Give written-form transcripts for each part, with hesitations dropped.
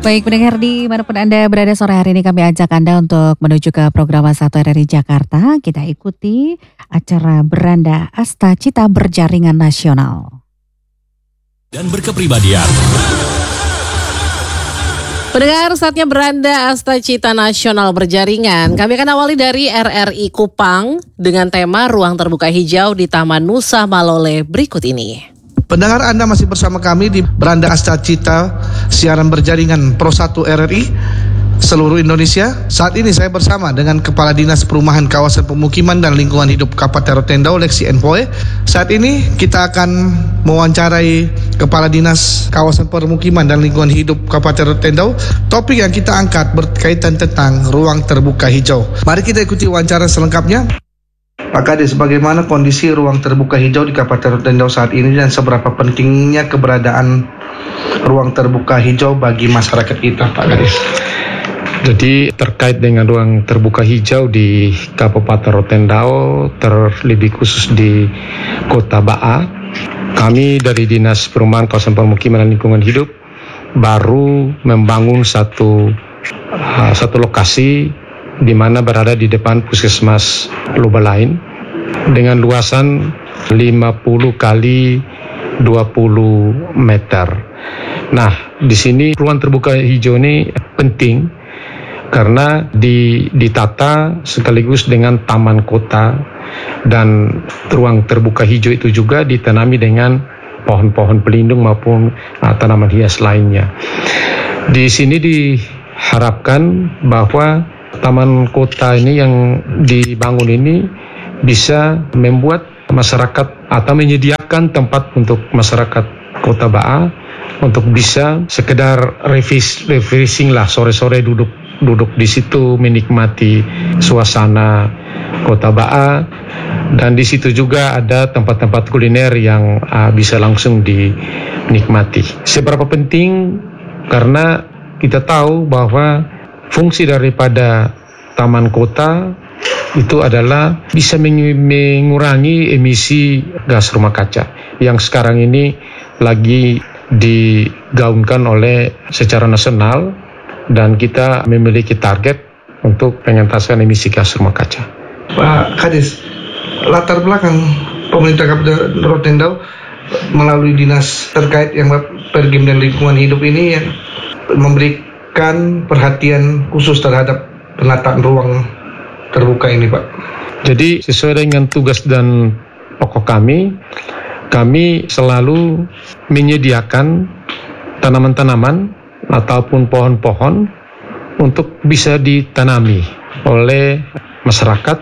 Baik pendengar dimanapun Anda berada sore hari ini kami ajak Anda untuk menuju ke program 1 RRI Jakarta. Kita ikuti acara Beranda Asta Cita Berjaringan Nasional. Dan berkepribadian. Pendengar, saatnya Beranda Asta Cita Nasional Berjaringan. Kami akan awali dari RRI Kupang dengan tema Ruang Terbuka Hijau di Taman Nusa Malole berikut ini. Pendengar, Anda masih bersama kami di Beranda Asta Cita, siaran berjaringan Pro 1 RRI seluruh Indonesia. Saat ini saya bersama dengan Kepala Dinas Perumahan Kawasan Pemukiman dan Lingkungan Hidup Kabupaten Rotendao, Lexi Enpoe. Saat ini kita akan mewawancarai Kepala Dinas Kawasan Permukiman dan Lingkungan Hidup Kabupaten Rotendao. Topik yang kita angkat berkaitan tentang ruang terbuka hijau. Mari kita ikuti wawancara selengkapnya. Pak Kades, bagaimana kondisi ruang terbuka hijau di Kabupaten Rotendao saat ini dan seberapa pentingnya keberadaan ruang terbuka hijau bagi masyarakat kita, Pak Kades? Jadi terkait dengan ruang terbuka hijau di Kabupaten Rotendao, terlebih khusus di Kota Baa, kami dari Dinas Perumahan Kawasan Permukiman dan Lingkungan Hidup baru membangun satu lokasi di mana berada di depan Puskesmas Lubalain dengan luasan 50 kali 20 meter. Nah, di sini ruang terbuka hijau ini penting karena ditata sekaligus dengan taman kota, dan ruang terbuka hijau itu juga ditanami dengan pohon-pohon pelindung maupun tanaman hias lainnya. Di sini diharapkan bahwa taman kota ini yang dibangun ini bisa membuat masyarakat atau menyediakan tempat untuk masyarakat Kota Baa untuk bisa sekedar refreshing lah, sore-sore duduk di situ menikmati suasana Kota Baa, dan di situ juga ada tempat-tempat kuliner yang bisa langsung dinikmati. Seberapa penting, karena kita tahu bahwa fungsi daripada taman kota itu adalah bisa mengurangi emisi gas rumah kaca yang sekarang ini lagi digaungkan oleh secara nasional, dan kita memiliki target untuk pengentasan emisi gas rumah kaca. Pak Kades, latar belakang pemerintah Kabupaten Rotendao melalui dinas terkait yang Pergim dan Lingkungan Hidup ini yang memberikan perhatian khusus terhadap penataan ruang terbuka ini, Pak. Jadi sesuai dengan tugas dan pokok kami selalu menyediakan tanaman-tanaman ataupun pohon-pohon untuk bisa ditanami oleh masyarakat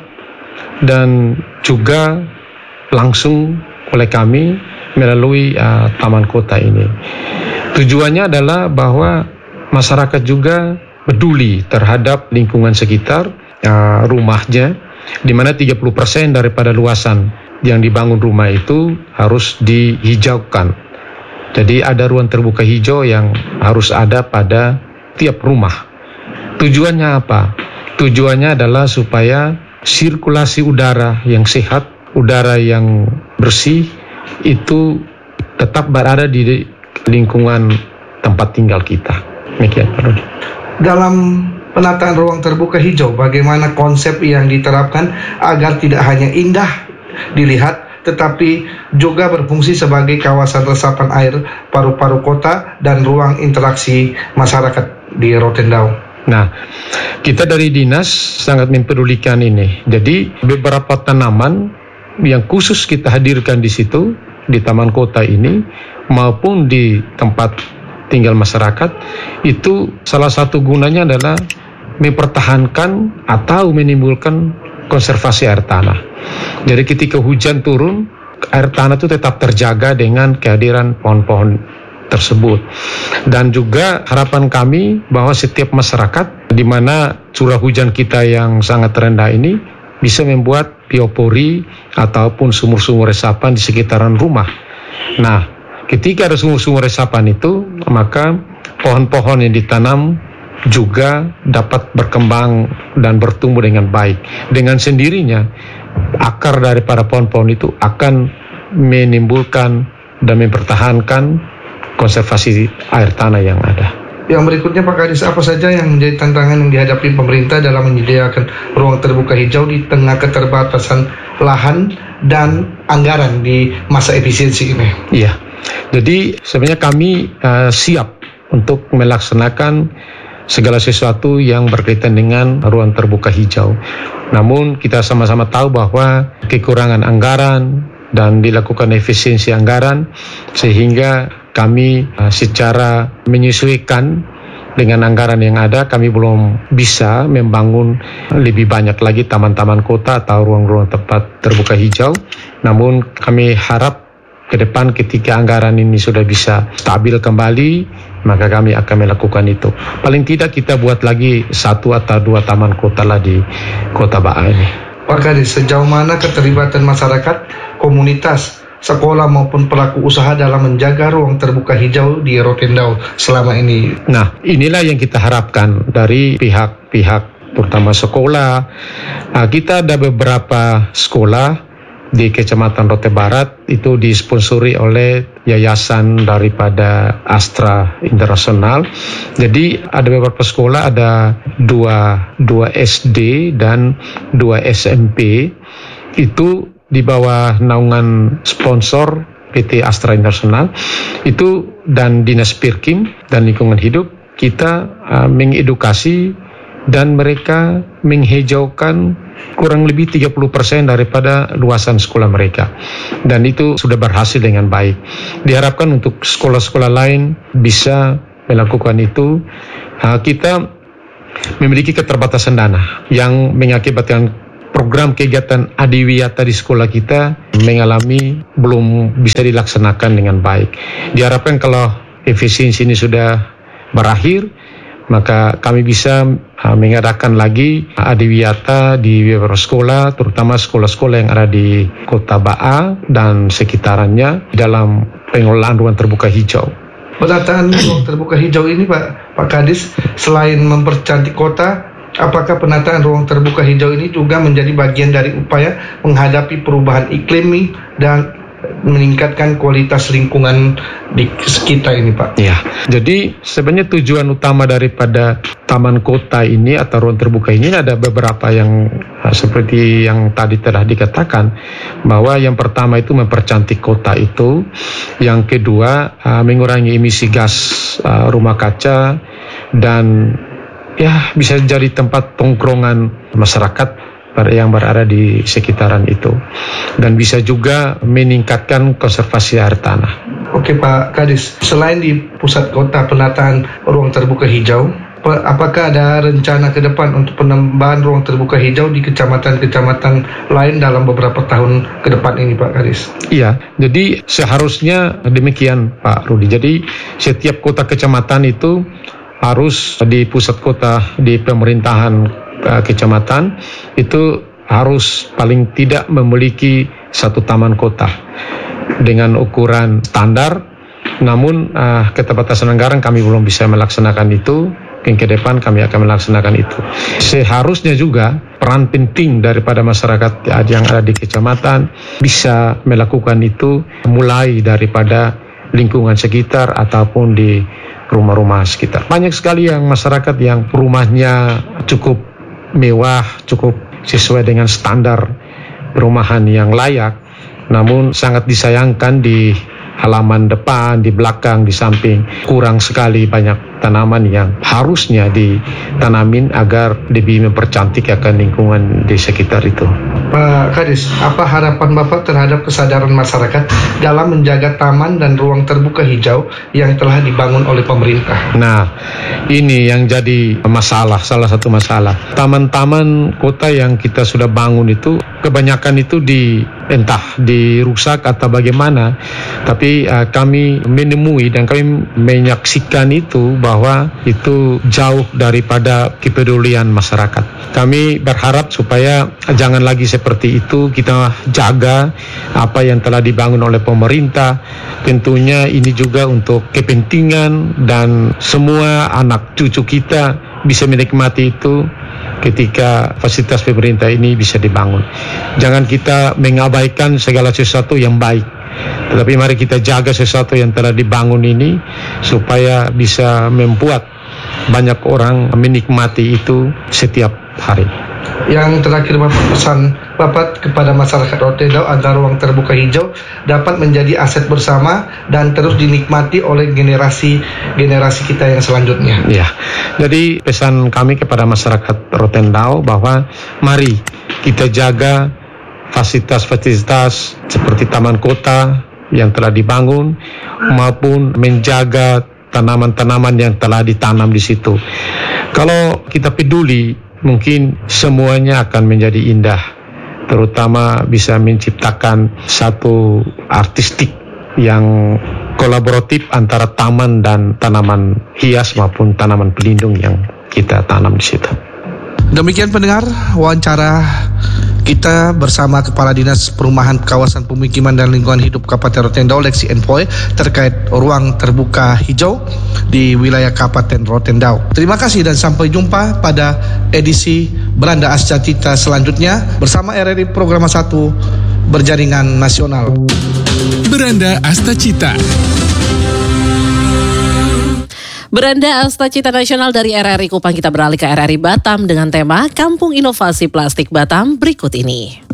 dan juga langsung oleh kami melalui taman kota ini. Tujuannya adalah bahwa masyarakat juga peduli terhadap lingkungan sekitar rumahnya, di mana 30% daripada luasan yang dibangun rumah itu harus dihijaukan. Jadi ada ruang terbuka hijau yang harus ada pada tiap rumah. Tujuannya apa? Tujuannya adalah supaya sirkulasi udara yang sehat, udara yang bersih itu tetap berada di lingkungan tempat tinggal kita. Demikian, Pak Rudi. Dalam penataan ruang terbuka hijau, bagaimana konsep yang diterapkan agar tidak hanya indah dilihat, tetapi juga berfungsi sebagai kawasan resapan air paru-paru kota dan ruang interaksi masyarakat di Rotendao? Nah, kita dari dinas sangat mempedulikan ini. Jadi beberapa tanaman yang khusus kita hadirkan di situ, di taman kota ini maupun di tempat tinggal masyarakat, itu salah satu gunanya adalah mempertahankan atau menimbulkan konservasi air tanah. Jadi ketika hujan turun, air tanah itu tetap terjaga dengan kehadiran pohon-pohon tersebut. Dan juga harapan kami bahwa setiap masyarakat di mana curah hujan kita yang sangat rendah ini bisa membuat biopori ataupun sumur-sumur resapan di sekitaran rumah. Nah, ketika ada sumur-sumur resapan itu, maka pohon-pohon yang ditanam juga dapat berkembang dan bertumbuh dengan baik. Dengan sendirinya, akar daripada pohon-pohon itu akan menimbulkan dan mempertahankan konservasi air tanah yang ada. Yang berikutnya Pak Kadis, apa saja yang menjadi tantangan yang dihadapi pemerintah dalam menyediakan ruang terbuka hijau di tengah keterbatasan lahan dan anggaran di masa efisiensi ini? Iya, jadi sebenarnya kami siap untuk melaksanakan segala sesuatu yang berkaitan dengan ruang terbuka hijau. Namun kita sama-sama tahu bahwa kekurangan anggaran dan dilakukan efisiensi anggaran sehingga kami secara menyesuaikan dengan anggaran yang ada, kami belum bisa membangun lebih banyak lagi taman-taman kota atau ruang-ruang tempat terbuka hijau. Namun kami harap ke depan ketika anggaran ini sudah bisa stabil kembali, maka kami akan melakukan itu. Paling tidak kita buat lagi 1 atau 2 taman kota lah di Kota Ba'a ini. Pak Kadis, sejauh mana keterlibatan masyarakat, komunitas, sekolah maupun pelaku usaha dalam menjaga ruang terbuka hijau di Rotendao selama ini? Nah, inilah yang kita harapkan dari pihak-pihak terutama sekolah. Kita ada beberapa sekolah di Kecamatan Rote Barat itu disponsori oleh yayasan daripada Astra Internasional. Jadi ada beberapa sekolah, ada dua SD dan 2 SMP itu di bawah naungan sponsor PT Astra Internasional itu dan Dinas Pirkim dan Lingkungan Hidup. Kita mengedukasi dan mereka menghijaukan kurang lebih 30% daripada luasan sekolah mereka, dan itu sudah berhasil dengan baik. Diharapkan untuk sekolah-sekolah lain bisa melakukan itu. Kita memiliki keterbatasan dana yang mengakibatkan program kegiatan adiwiyata di sekolah kita mengalami belum bisa dilaksanakan dengan baik. Diharapkan kalau efisiensi ini sudah berakhir, maka kami bisa mengadakan lagi adiwiyata di beberapa sekolah, terutama sekolah-sekolah yang ada di Kota Ba'a dan sekitarannya dalam pengelolaan ruang terbuka hijau. Penataan ruang terbuka hijau ini Pak Kadis, selain mempercantik kota, apakah penataan ruang terbuka hijau ini juga menjadi bagian dari upaya menghadapi perubahan iklim dan meningkatkan kualitas lingkungan di sekitar ini, Pak? Ya, jadi sebenarnya tujuan utama daripada taman kota ini atau ruang terbuka ini ada beberapa yang seperti yang tadi telah dikatakan, bahwa yang pertama itu mempercantik kota itu, yang kedua mengurangi emisi gas rumah kaca, dan ya bisa jadi tempat tongkrongan masyarakat yang berada di sekitaran itu, dan bisa juga meningkatkan konservasi air tanah. Oke Pak Kadis, selain di pusat kota penataan ruang terbuka hijau, apakah ada rencana ke depan untuk penambahan ruang terbuka hijau di kecamatan-kecamatan lain dalam beberapa tahun ke depan ini, Pak Kadis? Iya, jadi seharusnya demikian Pak Rudi. Jadi setiap kota kecamatan itu harus di pusat kota, di pemerintahan kecamatan itu harus paling tidak memiliki 1 taman kota dengan ukuran standar. Namun keterbatasan anggaran kami belum bisa melaksanakan itu. Ke depan kami akan melaksanakan itu. Seharusnya juga peran penting daripada masyarakat yang ada di kecamatan bisa melakukan itu, mulai daripada lingkungan sekitar ataupun di rumah-rumah sekitar. Banyak sekali yang masyarakat yang rumahnya cukup mewah, cukup sesuai dengan standar perumahan yang layak, namun sangat disayangkan di halaman depan, di belakang, di samping kurang sekali banyak tanaman yang harusnya ditanamin agar lebih mempercantik akan lingkungan di sekitar itu. Pak Kadis, apa harapan Bapak terhadap kesadaran masyarakat dalam menjaga taman dan ruang terbuka hijau yang telah dibangun oleh pemerintah? Nah, ini yang jadi masalah, salah satu masalah. Taman-taman kota yang kita sudah bangun itu, kebanyakan itu entah dirusak atau bagaimana, tapi kami menemui dan kami menyaksikan itu bahwa itu jauh daripada kepedulian masyarakat. Kami berharap supaya jangan lagi seperti itu, kita jaga apa yang telah dibangun oleh pemerintah. Tentunya ini juga untuk kepentingan dan semua anak cucu kita bisa menikmati itu ketika fasilitas pemerintah ini bisa dibangun. Jangan kita mengabaikan segala sesuatu yang baik, tetapi mari kita jaga sesuatu yang telah dibangun ini supaya bisa membuat banyak orang menikmati itu setiap hari. Yang terakhir Bapak, pesan Bapak kepada masyarakat Rotendao agar ruang terbuka hijau dapat menjadi aset bersama dan terus dinikmati oleh generasi kita yang selanjutnya. Ya, jadi pesan kami kepada masyarakat Rotendao bahwa mari kita jaga fasilitas-fasilitas seperti taman kota yang telah dibangun maupun menjaga tanaman-tanaman yang telah ditanam di situ. Kalau kita peduli, mungkin semuanya akan menjadi indah, terutama bisa menciptakan satu artistik yang kolaboratif antara taman dan tanaman hias maupun tanaman pelindung yang kita tanam di situ. Demikian pendengar, wawancara kita bersama Kepala Dinas Perumahan Kawasan Pemukiman dan Lingkungan Hidup Kabupaten Rotendao, Lexi Enpoy, terkait ruang terbuka hijau di wilayah Kabupaten Rotendao. Terima kasih dan sampai jumpa pada edisi Beranda Ascacita selanjutnya bersama RRI Program 1 Berjaringan Nasional. Beranda Astacita. Beranda Astacita Nasional dari RRI Kupang, kita beralih ke RRI Batam dengan tema Kampung Inovasi Plastik Batam berikut ini.